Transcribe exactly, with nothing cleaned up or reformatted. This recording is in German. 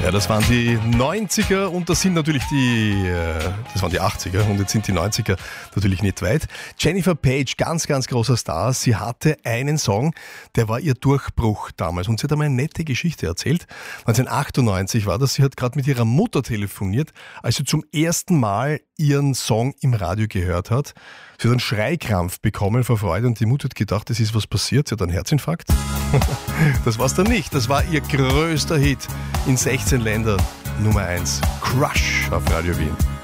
Ja, das waren die neunziger und das sind natürlich die, das waren die achtziger und jetzt sind die neunziger natürlich nicht weit. Jennifer Page, ganz, ganz großer Star. Sie hatte einen Song, der war ihr Durchbruch damals und sie hat einmal eine nette Geschichte erzählt. neunzehnhundertachtundneunzig war das, sie hat gerade mit ihrer Mutter telefoniert, als sie zum ersten Mal ihren Song im Radio gehört hat. Sie hat einen Schreikrampf bekommen vor Freude und die Mutter hat gedacht, es ist was passiert, sie hat einen Herzinfarkt. Das war's dann nicht, das war ihr größter Hit in sechzehn Ländern, Nummer eins, Crush auf Radio Wien.